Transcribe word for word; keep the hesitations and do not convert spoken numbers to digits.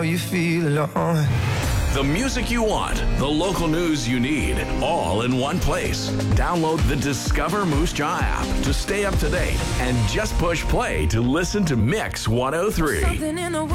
You feel alone. The music you want, the local news you need, all in one place. Download the Discover Moose Jaw app to stay up to date and just push play to listen to Mix one oh three.